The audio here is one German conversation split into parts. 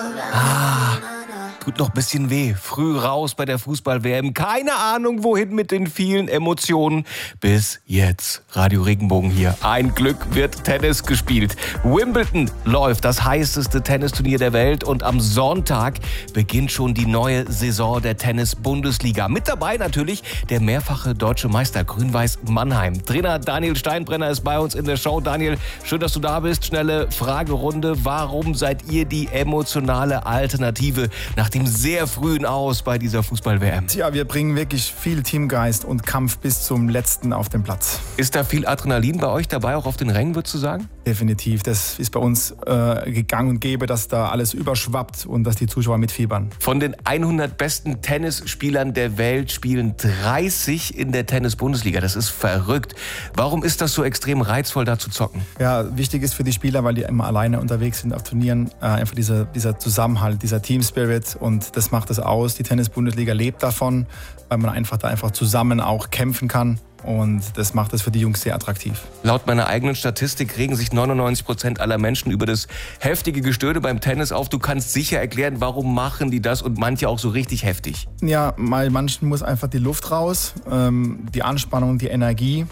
Tut noch ein bisschen weh. Früh raus bei der Fußball-WM. Keine Ahnung, wohin mit den vielen Emotionen. Bis jetzt. Radio Regenbogen hier. Ein Glück wird Tennis gespielt. Wimbledon läuft, das heißeste Tennisturnier der Welt. Und am Sonntag beginnt schon die neue Saison der Tennis-Bundesliga. Mit dabei natürlich der mehrfache deutsche Meister Grün-Weiß Mannheim. Trainer Daniel Steinbrenner ist bei uns in der Show. Daniel, schön, dass du da bist. Schnelle Fragerunde. Warum seid ihr die emotionale Alternative nach dem sehr frühen Aus bei dieser Fußball-WM? Ja, wir bringen wirklich viel Teamgeist und Kampf bis zum Letzten auf den Platz. Ist da viel Adrenalin bei euch dabei, auch auf den Rängen, würdest du sagen? Definitiv. Das ist bei uns gang und gäbe, dass da alles überschwappt und dass die Zuschauer mitfiebern. Von den 100 besten Tennisspielern der Welt spielen 30 in der Tennis-Bundesliga. Das ist verrückt. Warum ist das so extrem reizvoll, da zu zocken? Ja, wichtig ist für die Spieler, weil die immer alleine unterwegs sind auf Turnieren, einfach dieser Zusammenhalt, dieser Team-Spirit, und das macht es aus. Die Tennis-Bundesliga lebt davon, weil man einfach zusammen auch kämpfen kann. Und das macht es für die Jungs sehr attraktiv. Laut meiner eigenen Statistik regen sich 99% aller Menschen über das heftige Gestöhne beim Tennis auf. Du kannst sicher erklären, warum machen die das und manche auch so richtig heftig? Ja, manchen muss einfach die Luft raus, die Anspannung, die Energie.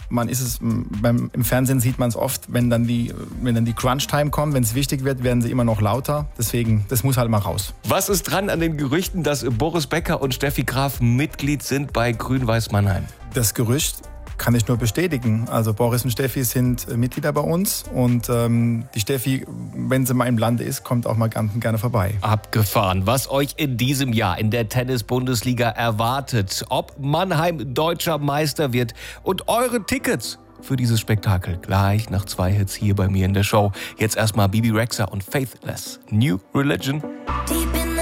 Im Fernsehen sieht man es oft, wenn dann die Crunch-Time kommt, wenn es wichtig wird, werden sie immer noch lauter. Deswegen, das muss halt mal raus. Was ist dran an den Gerüchten, dass Boris Becker und Steffi Graf Mitglied sind bei Grün-Weiß Mannheim? Das Gerücht kann ich nur bestätigen. Also Boris und Steffi sind Mitglieder bei uns und die Steffi, wenn sie mal im Lande ist, kommt auch mal ganz gerne vorbei. Abgefahren, was euch in diesem Jahr in der Tennis-Bundesliga erwartet, ob Mannheim deutscher Meister wird und eure Tickets für dieses Spektakel gleich nach 2 Hits hier bei mir in der Show. Jetzt erstmal Bibi Rexha und Faithless, New Religion.